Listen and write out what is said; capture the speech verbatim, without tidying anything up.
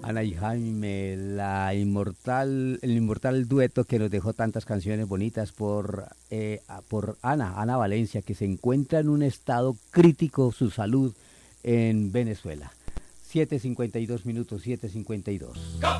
Ana y Jaime, la inmortal, el inmortal dueto que nos dejó tantas canciones bonitas por, eh, por Ana, Ana Valencia, que se encuentra en un estado crítico su salud en Venezuela. siete cincuenta y dos minutos, siete cincuenta y dos.